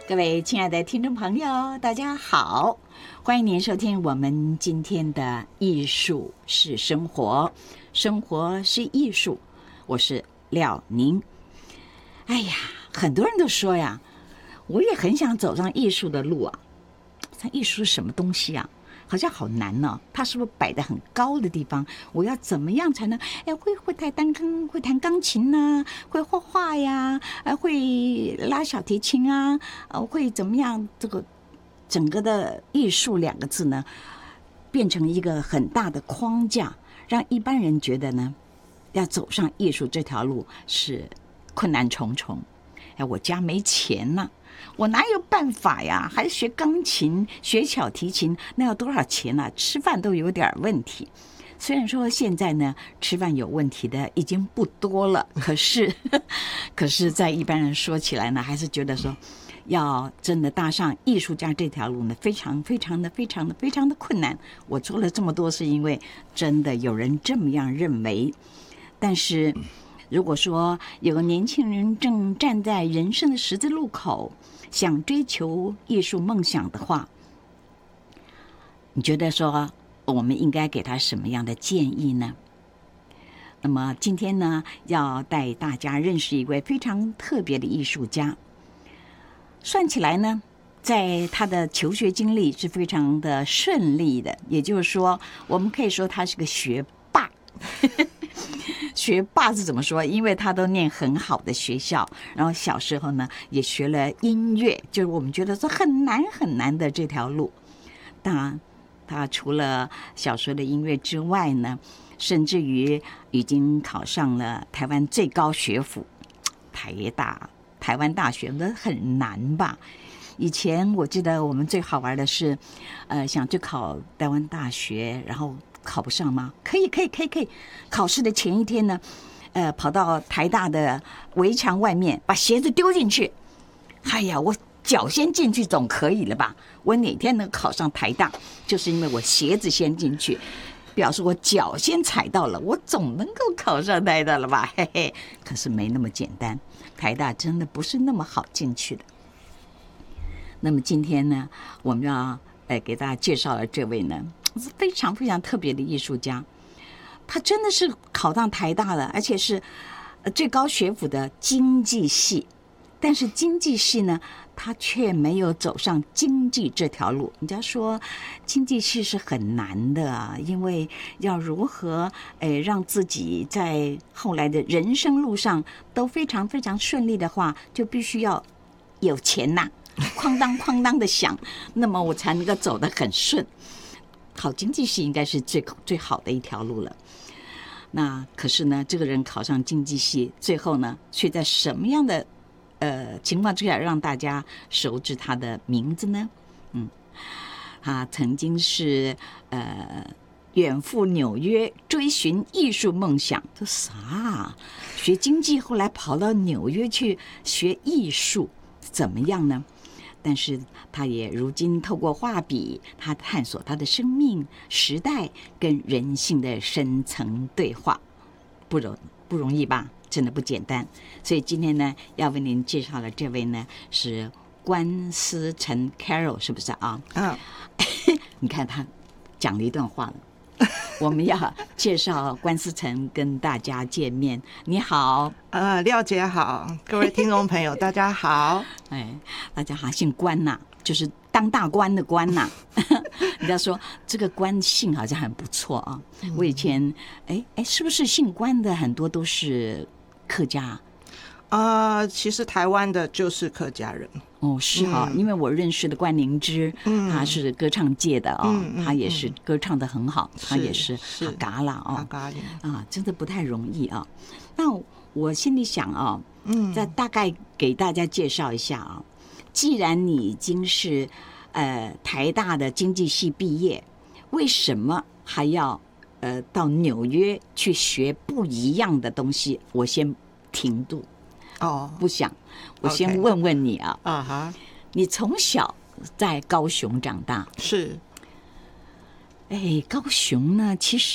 各位亲爱的听众朋友，大家好，欢迎您收听我们今天的艺术是生活，生活是艺术，我是廖宁。哎呀，很多人都说呀，我也很想走上艺术的路啊。这艺术是什么东西啊？好像好难呢、它是不是摆在很高的地方？我要怎么样才能会弹钢琴呐、会画画呀，会拉小提琴啊，会怎么样？这个整个的艺术两个字呢，变成一个很大的框架，让一般人觉得呢，要走上艺术这条路是困难重重。我家没钱呐、我哪有办法呀？还学钢琴、学小提琴，那要多少钱啊？吃饭都有点问题。虽然说现在呢，吃饭有问题的已经不多了，可是在一般人说起来呢，还是觉得说，要真的搭上艺术家这条路呢，非常的困难。我做了这么多，是因为真的有人这么样认为，但是。如果说有个年轻人正站在人生的十字路口，想追求艺术梦想的话，你觉得说我们应该给他什么样的建议呢？那么今天呢，要带大家认识一位非常特别的艺术家。算起来呢，在他的求学经历是非常的顺利的，也就是说，我们可以说他是个学霸。学霸是怎么说？因为他都念很好的学校，然后小时候呢也学了音乐，就是我们觉得说很难的这条路。当然，他除了小时候的音乐之外呢，甚至于已经考上了台湾最高学府台湾大学，那很难吧？以前我记得我们最好玩的是，想去考台湾大学，然后考不上吗？可以。考试的前一天呢，跑到台大的围墙外面，把鞋子丢进去。哎呀，我脚先进去总可以了吧？我哪天能考上台大，就是因为我鞋子先进去，表示我脚先踩到了，我总能够考上台大了吧？嘿嘿，可是没那么简单，台大真的不是那么好进去的。那么今天呢，我们要给大家介绍的这位呢，是非常特别的艺术家。他真的是考上台大了，而且是最高学府的经济系。但是经济系呢，他却没有走上经济这条路。人家说经济系是很难的啊，因为要如何让自己在后来的人生路上都非常顺利的话，就必须要有钱呐、哐当的响，那么我才能够走得很顺。考经济系应该是最好的一条路了。那可是呢，这个人考上经济系，最后呢，却在什么样的情况之下让大家熟知他的名字呢？他曾经是远赴纽约追寻艺术梦想。这啥？学经济后来跑到纽约去学艺术，怎么样呢？但是他也如今透过画笔，他探索他的生命、时代跟人性的深层对话，不容易吧？真的不简单。所以今天呢，要为您介绍的这位呢是关思成 Carol， 是不是啊？你看他讲了一段话了。我们要介绍关思成跟大家见面。你好， 廖姐好，各位听众朋友大家好。 大家好，姓关呐、就是当大官的官呐、人家说这个关姓好像很不错啊。我以前是不是姓关的很多都是客家？ 其实台湾的就是客家人。 是哈、因为我认识的关灵芝，他是歌唱界的他也是歌唱得很好，他也是哈嘎啦真的不太容易啊。那我心里想再大概给大家介绍一下既然你已经是台大的经济系毕业，为什么还要到纽约去学不一样的东西？我先停住。不想，我先问问你你从小在高雄长大？ 是。 高雄呢，其实